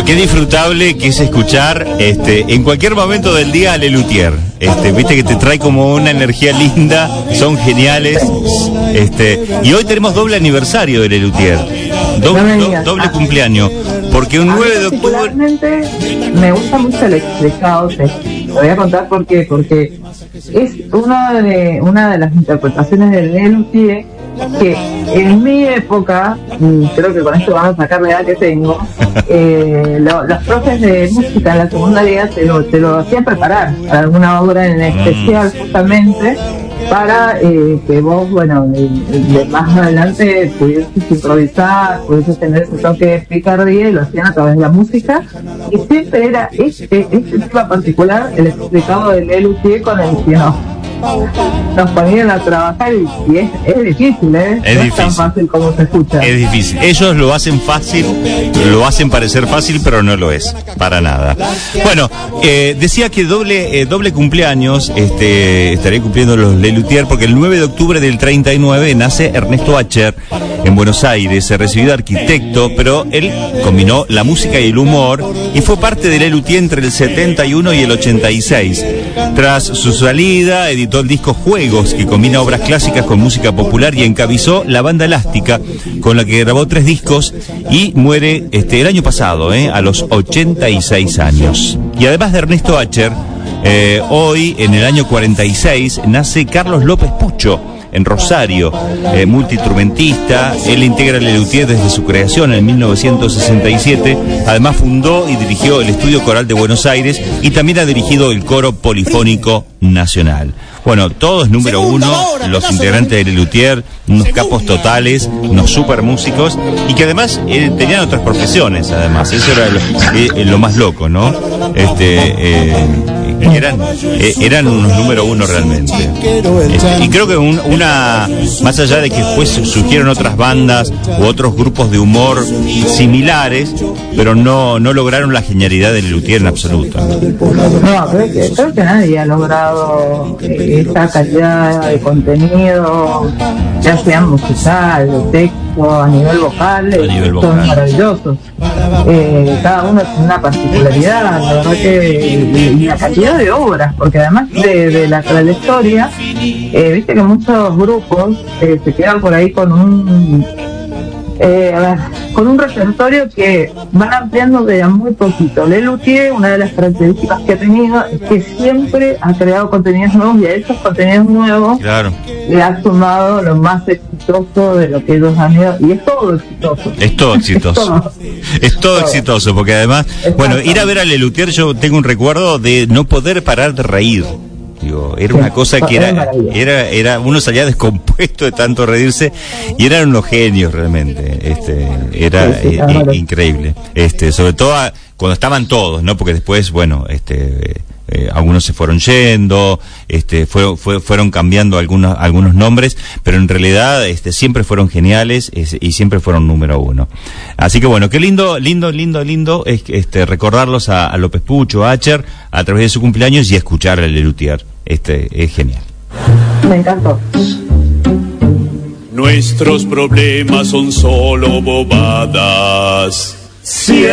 Bueno, qué disfrutable que es escuchar en cualquier momento del día a Lelutier. Viste que te trae como una energía linda, son geniales. Y hoy tenemos doble aniversario de Lelutier. Doble cumpleaños. Porque un 9 de octubre. Particularmente me gusta mucho el explicado. Te voy a contar por qué. Porque es una de las interpretaciones del Lelutier que en mi época, y creo que con esto van a sacar la edad que tengo, los profes de música en la secundaria te lo hacían preparar para alguna obra en especial, justamente para que vos, bueno, de más adelante pudieses improvisar, pudieses tener ese toque de picardía, y lo hacían a través de la música, y siempre era este tema particular, el explicado del Lelutier, con el que nos ponían a trabajar, y es difícil, es no difícil. Es tan fácil como se escucha. Es difícil. Ellos lo hacen fácil, lo hacen parecer fácil, pero no lo es, para nada. Bueno, decía que doble cumpleaños, estaré cumpliendo los Lelutier, porque el 9 de octubre del 39 nace Ernesto Acher en Buenos Aires. Se recibió de arquitecto, pero él combinó la música y el humor, y fue parte de Lelutier entre el 71 y el 86. Tras su salida, editó el disco Juegos, que combina obras clásicas con música popular, y encabezó la Banda Elástica, con la que grabó 3 discos, y muere el año pasado, a los 86 años. Y además de Ernesto Acher, hoy, en el año 46, nace Carlos López Pucho, en Rosario, multiinstrumentista. Él integra Lelutier desde su creación en 1967. Además fundó y dirigió el Estudio Coral de Buenos Aires, y también ha dirigido el Coro Polifónico Nacional. Bueno, todos número uno, los integrantes de Lelutier, unos capos totales, unos super músicos, y que además tenían otras profesiones, además. Eso era lo más loco, ¿no? Eran unos número uno realmente. Y creo que más allá de que después surgieron otras bandas u otros grupos de humor similares, pero no lograron la genialidad de Lelutier en absoluto. No, creo que nadie ha logrado esa calidad de contenido, ya sea musical, de texto, a nivel vocal. Son maravillosos. Cada uno tiene una particularidad, la verdad que, y la cantidad de obras, porque además de la trayectoria, viste que muchos grupos se quedan por ahí con un repertorio que van ampliando de a muy poquito. Lelutier, una de las características que ha tenido es que siempre ha creado contenidos nuevos, y a esos contenidos nuevos, claro, le ha sumado lo más exitoso de lo que ellos han ido, y es todo exitoso. Es todo exitoso, porque además, bueno, ir a ver a Lelutier, yo tengo un recuerdo de no poder parar de reír. Era una cosa que era uno salía descompuesto de tanto reírse, y eran unos genios realmente. Era increíble. Sobre todo cuando estaban todos, ¿no? Porque después, bueno, algunos se fueron yendo, fueron cambiando algunos nombres, pero en realidad siempre fueron geniales, y siempre fueron número uno. Así que bueno, qué lindo es recordarlos a López Pucho, a Acher, a través de su cumpleaños, y escuchar a Lelutier. Es genial. Me encantó. Nuestros problemas son solo bobadas.